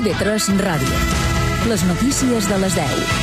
IB3 Ràdio. Les notícies de les 10.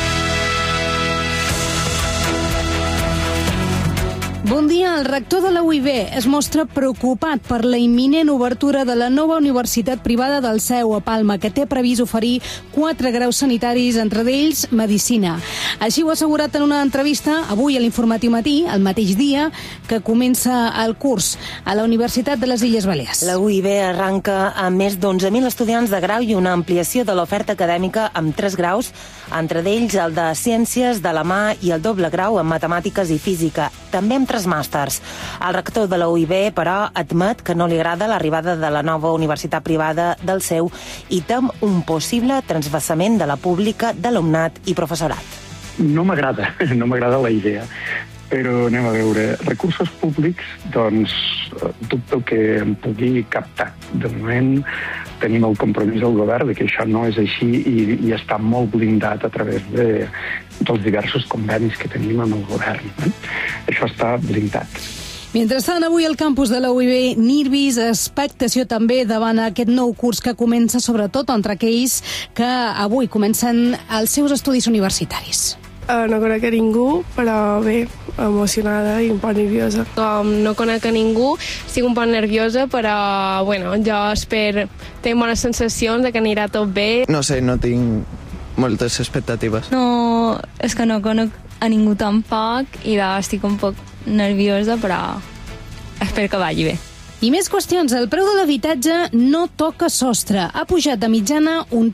Bon dia. El rector de la UIB es mostra preocupat per la imminent obertura de la nova universitat privada del Seu, a Palma, que té previst oferir 4 graus sanitaris, entre ells Medicina. Així ho ha assegurat en una entrevista avui a l'Informatiu Matí, el mateix dia que comença el curs a la Universitat de les Illes Balears. La UIB arranca amb més d'11.000 estudiants de grau i una ampliació de l'oferta acadèmica amb 3 graus, entre ells el de Ciències de la Mà i el doble grau en Matemàtiques i Física, també amb 3 màsters. El rector de la UIB, però, admet que no li agrada l'arribada de la nova universitat privada del Seu i tem un possible transvasament de la pública d'alumnat i professorat. No m'agrada la idea, però anem a veure. Recursos públics, doncs, dubto que em pugui captar. De moment tenim el compromís del govern de que això no és així i està molt blindat a través dels diversos convenis que tenim amb el govern. Això està blindat. Mentrestant, avui al campus de la UIB Nirbis, expectació també davant aquest nou curs que comença, sobretot entre aquells que avui comencen els seus estudis universitaris. No conec a ningú, però bé, emocionada i un poc nerviosa. Com no conec a ningú, estic un poc nerviosa, però bueno, jo tinc bones sensacions de que anirà tot bé. No sé, no tinc moltes expectatives. No, és que no conec a ningú tampoc i estic un poc nerviosa, però espero que vagi bé. I més qüestions. El preu de l'habitatge no toca sostre. Ha pujat de mitjana un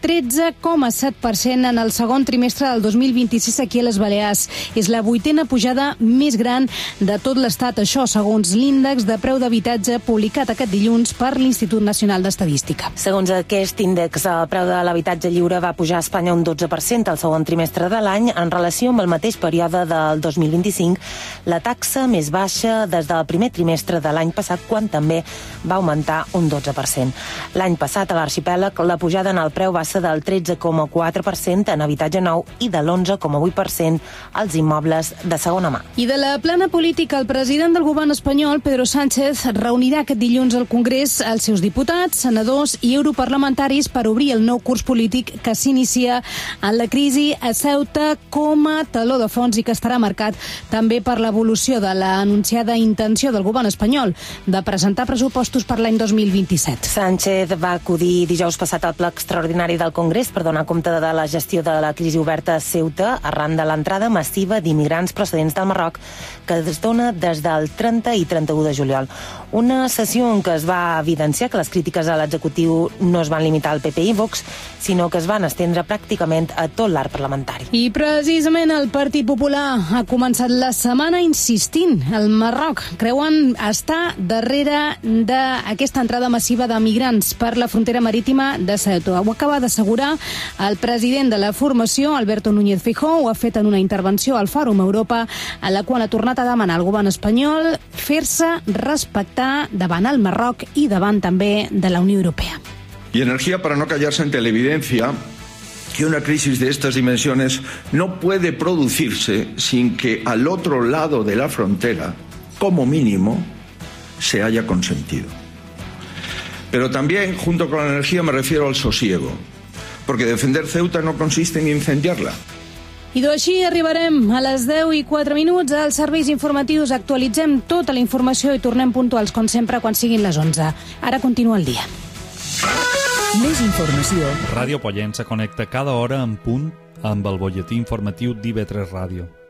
13,7% en el segon trimestre del 2026 aquí a les Balears. És la 8a pujada més gran de tot l'Estat. Això, segons l'índex de preu d'habitatge publicat aquest dilluns per l'Institut Nacional d'Estadística. Segons aquest índex, el preu de l'habitatge lliure va pujar a Espanya un 12% al segon trimestre de l'any en relació amb el mateix període del 2025, la taxa més baixa des del primer trimestre de l'any passat, quan també va augmentar un 12%. L'any passat, a l'arxipèlag, la pujada en el preu va ser del 13,4% en habitatge nou i de l'11,8% als immobles de segona mà. I de la plana política, el president del govern espanyol, Pedro Sánchez, reunirà aquest dilluns al Congrés els seus diputats, senadors i europarlamentaris per obrir el nou curs polític que s'inicia en la crisi a Ceuta com a taló de fons i que estarà marcat també per l'evolució de l'anunciada intenció del govern espanyol de presentar pressupostos per l'any 2027. Sánchez va acudir dijous passat al ple extraordinari del Congrés per donar compte de la gestió de la crisi oberta a Ceuta arran de l'entrada massiva d'immigrants procedents del Marroc que es dona des del 30 i 31 de juliol. Una sessió en què es va evidenciar que les crítiques a l'executiu no es van limitar al PP i Vox, sinó que es van estendre pràcticament a tot l'arc parlamentari. I precisament el Partit Popular ha començat la setmana insistint. El Marroc creuen estar darrere d'aquesta entrada massiva de migrants per la frontera marítima de Ceuta. Ho acaba d'assegurar el president de la formació, Alberto Núñez Feijóo, ho ha fet en una intervenció al Fòrum Europa, a la qual ha tornat a demanar al govern espanyol fer-se respectar davant el Marroc i davant també de la Unió Europea. Y energía para no callarse ante la evidencia que una crisis de estas dimensiones no puede producirse sin que al otro lado de la frontera, como mínimo, se haya consentido. Pero también, junto con la energía, me refiero al sosiego, porque defender Ceuta no consiste en incendiarla. I així arribarem a les 10:04 als serveis informatius. Actualitzem tota la informació i tornem puntuals, com sempre, quan siguin les 11. Ara continua el dia. Més informació. Ràdio Pollença connecta cada hora en punt amb el butlletí informatiu d'IB3 Ràdio.